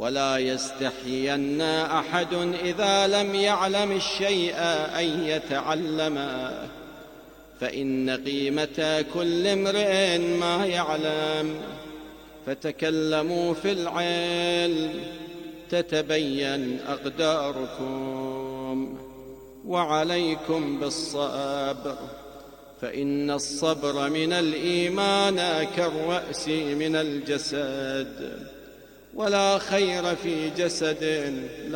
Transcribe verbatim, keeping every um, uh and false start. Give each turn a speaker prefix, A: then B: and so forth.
A: ولا يستحين أحد إذا لم يعلم الشيء أن يتعلمه، فإن قيمة كل امرئ ما يعلم. فتكلموا في العلم تتبين أقداركم، وعليكم بالصبر، فإن الصبر من الإيمان كالرأس من الجسد، ولا خير في جسد